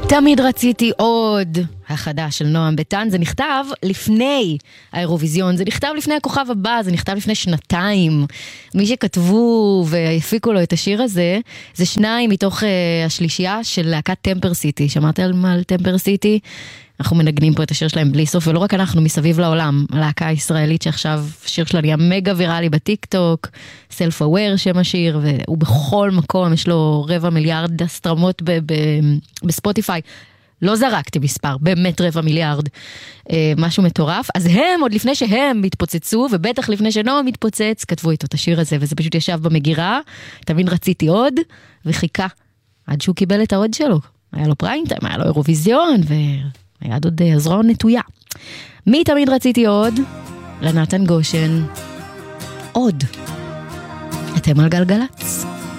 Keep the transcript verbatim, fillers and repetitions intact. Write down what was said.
תמיד רציתי עוד, החדש של נועם ביטן. זה נכתב לפני האירוויזיון, זה נכתב לפני הכוכב הבא, זה נכתב לפני שנתיים. מי שכתבו והפיקו לו את השיר הזה, זה שניים מתוך uh, השלישייה של להקת טמפר סיטי. שמעת על מה על טמפר סיטי? אנחנו מנגנים פה את השיר שלהם בלי סוף, ולא רק אנחנו, מסביב לעולם. הלהקה הישראלית שעכשיו השיר שלה נהיה מגה ויראלי בטיק טוק, סלף אוויר שם השיר, והוא בכל מקום, יש לו רבע מיליארד הסטרמות ב- ב- בספוטיפיי. לא זרקתי מספר, באמת רבע מיליארד, אה, משהו מטורף. אז הם, עוד לפני שהם מתפוצצו, ובטח לפני שנועם מתפוצץ, כתבו איתו את השיר הזה, וזה פשוט ישב במגירה, תמיד רציתי עוד, וחיכה, עד שהוא קיבל את העוד שלו. היה לו פריים טיים, היה לו אירוויזיון, והיה עוד הזרוע נטויה. מי תמיד רציתי עוד? לנתן גושן. עוד. אתם על גלגלץ.